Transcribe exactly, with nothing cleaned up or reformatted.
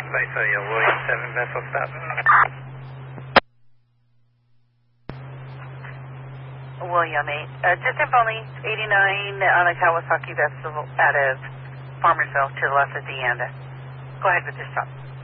Mesa, your William seven vessel stop. William eight. Uh, just info only, eighty-nine on a Kawasaki vessel out of Farmersville to the left of the end. Go ahead with your stop.